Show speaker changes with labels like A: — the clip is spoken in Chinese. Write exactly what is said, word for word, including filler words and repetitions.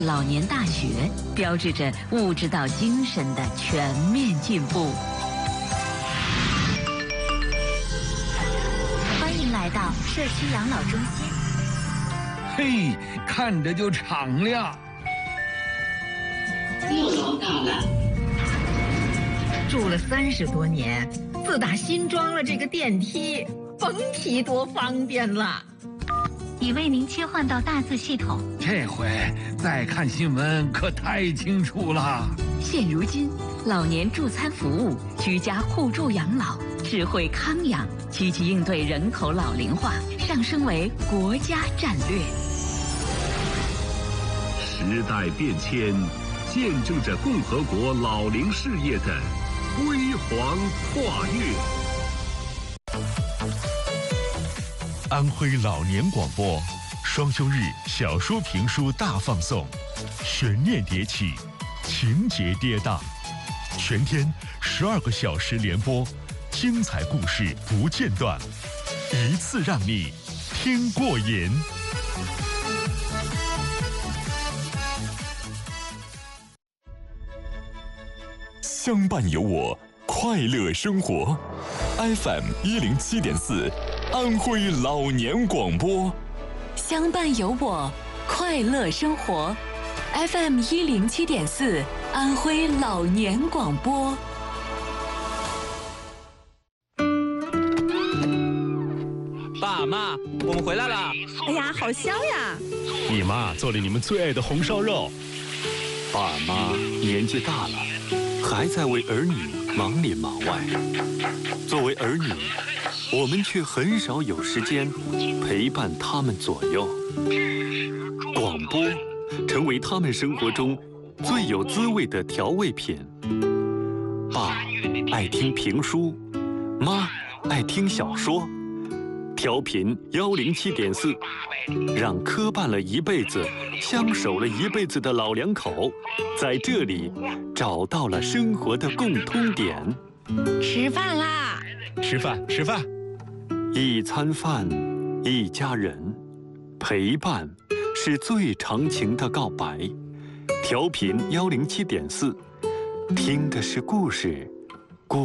A: 老年大学标志着物质到精神的全面进步。
B: 欢迎来到社区养老中心。
C: 嘿，看着就敞亮。
D: 又老大了。
E: 住了三十多年，自打新装了这个电梯，甭提多方便了。
B: 已为您切换到大字系统。
C: 这回再看新闻可太清楚了。
A: 现如今，老年助餐服务、居家互助养老、智慧康养，积极应对人口老龄化，上升为国家战略。
F: 时代变迁，见证着共和国老龄事业的辉煌跨越。
G: 安徽老年广播双休日小说评书大放送，悬念迭起，情节跌宕，全天十二个小时连播，精彩故事不间断，一次让你听过瘾。
H: 相伴有我，快乐生活。F M 一零七点四。安徽老年广播，
A: 相伴有我，快乐生活。F M 一零七点四，安徽老年广播。
I: 爸妈，我们回来了！
J: 哎呀，好香呀！
G: 你妈做了你们最爱的红烧肉。
K: 爸妈年纪大了，还在为儿女忙里忙外。作为儿女，我们却很少有时间陪伴他们左右。广播成为他们生活中最有滋味的调味品。爸爱听评书，妈爱听小说。调频幺零七点四，让磕绊了一辈子、相守了一辈子的老两口，在这里找到了生活的共通点。
J: 吃饭啦！
G: 吃饭，吃饭。
K: 一餐饭，一家人，陪伴是最长情的告白。调频幺零七点四，听的是故事，